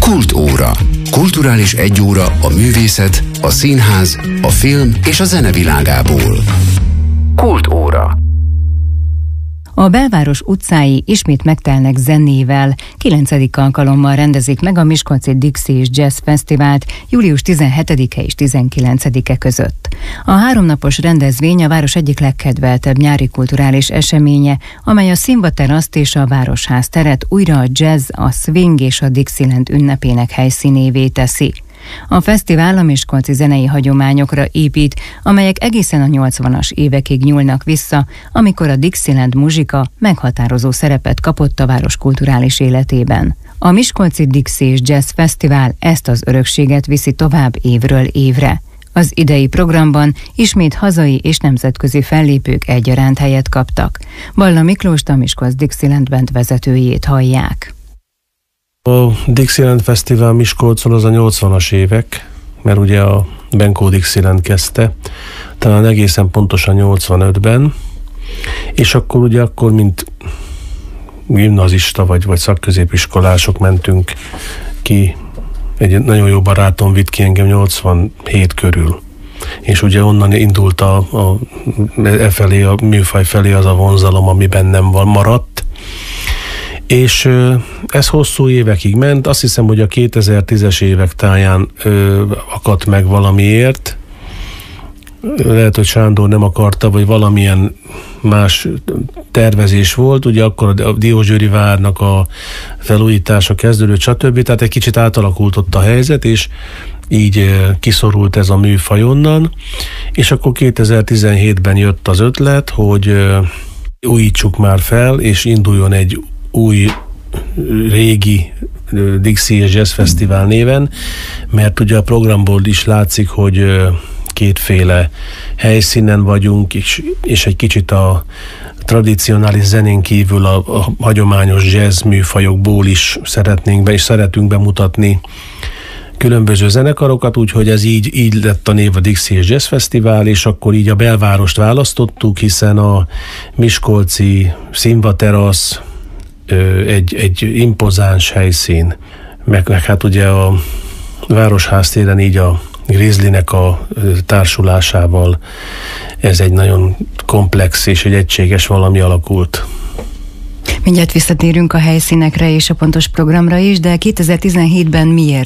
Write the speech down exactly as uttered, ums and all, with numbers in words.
Kultóra. Kulturális egyóra a művészet, a színház, a film és a zene világából. Kultóra. A belváros utcái ismét megtelnek zenével. Kilencedik alkalommal rendezik meg a Miskolci Dixie és Jazz Fesztivált július tizenhetedike és tizenkilencedike között. A háromnapos rendezvény a város egyik legkedveltebb nyári kulturális eseménye, amely a színvateraszt és a Városház teret újra a jazz, a swing és a Dixieland ünnepének helyszínévé teszi. A fesztivál a miskolci zenei hagyományokra épít, amelyek egészen a nyolcvanas évekig nyúlnak vissza, amikor a Dixieland muzsika meghatározó szerepet kapott a város kulturális életében. A Miskolci Dixie és Jazz Fesztivál ezt az örökséget viszi tovább évről évre. Az idei programban ismét hazai és nemzetközi fellépők egyaránt helyet kaptak. Balla Miklóst, a Miskolc Dixieland Band vezetőjét hallják. A Dixieland Fesztivál Miskolcon az a nyolcvanas évek, mert ugye a Benkó Dixieland kezdte, talán egészen pontosan nyolcvanötben, és akkor ugye akkor, mint gimnazista vagy, vagy szakközépiskolások mentünk ki, egy nagyon jó barátom vitt ki engem nyolcvanhét körül. És ugye onnan indult a, a, e felé, a műfaj felé az a vonzalom, ami bennem van, maradt. És ez hosszú évekig ment, azt hiszem, hogy a kétezer-tízes évek táján ö, akadt meg valamiért. Lehet, hogy Sándor nem akarta, vagy valamilyen más tervezés volt, ugye akkor a Diósgyőri várnak a felújítása kezdődött, stb. Tehát egy kicsit átalakult ott a helyzet, és így kiszorult ez a műfaj onnan, és akkor kétezer-tizenhétben jött az ötlet, hogy újítsuk már fel, és induljon egy új, régi Dixie és Jazz Fesztivál néven, mert ugye a programból is látszik, hogy kétféle helyszínen vagyunk, és, és egy kicsit a tradicionális zenén kívül a, a hagyományos jazz műfajokból is szeretnénk be, és szeretünk bemutatni különböző zenekarokat, úgyhogy ez így, így lett a név a Dixie és Jazz Fesztivál, és akkor így a belvárost választottuk, hiszen a miskolci színvaterasz egy, egy impozáns helyszín, meg, meg hát ugye a Városház téren így a Grizzlynek a társulásával ez egy nagyon komplex és egy egységes valami alakult. Mindjárt visszatérünk a helyszínekre és a pontos programra is, de kétezer-tizenhétben miért